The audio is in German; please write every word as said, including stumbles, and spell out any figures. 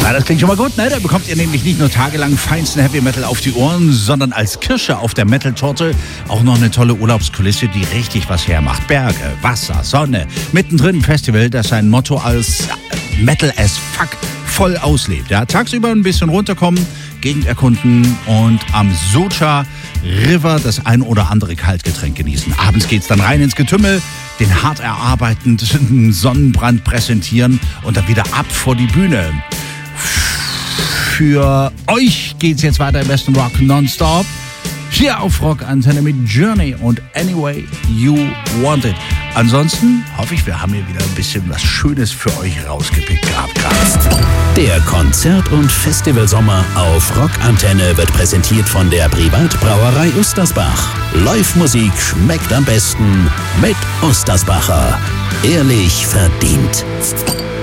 Na, das klingt schon mal gut, ne? Da bekommt ihr nämlich nicht nur tagelang feinsten Heavy Metal auf die Ohren, sondern als Kirsche auf der Metal-Torte auch noch eine tolle Urlaubskulisse, die richtig was hermacht. Berge, Wasser, Sonne, mittendrin ein Festival, das sein Motto als Metal as Fuck voll auslebt. Ja, tagsüber ein bisschen runterkommen, Gegend erkunden und am Socha River das ein oder andere Kaltgetränk genießen. Abends geht's dann rein ins Getümmel, den hart erarbeitenden Sonnenbrand präsentieren und dann wieder ab vor die Bühne. Für euch geht's jetzt weiter im besten Rock nonstop. Hier auf Rock Antenne mit Journey und Anyway You Want It. Ansonsten hoffe ich, wir haben hier wieder ein bisschen was Schönes für euch rausgepickt gehabt. Der Konzert- und Festivalsommer auf Rock Antenne wird präsentiert von der Privatbrauerei Ustersbach. Live-Musik schmeckt am besten mit Ustersbacher. Ehrlich verdient.